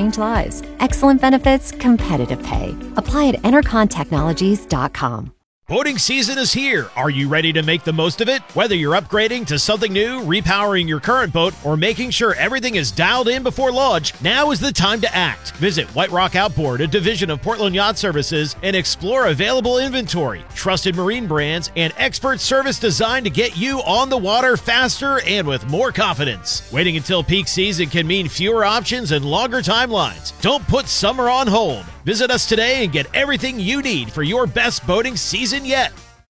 changed lives. Excellent benefits, competitive pay. Apply at EnerconTechnologies.com. Boating season is here. Are you ready to make the most of it? Whether you're upgrading to something new, repowering your current boat, or making sure everything is dialed in before launch, now is the time to act. Visit White Rock Outboard, a division of Portland Yacht Services, and explore available inventory, trusted marine brands, and expert service designed to get you on the water faster and with more confidence. Waiting until peak season can mean fewer options and longer timelines. Don't put summer on hold. Visit us today and get everything you need for your best boating season yet.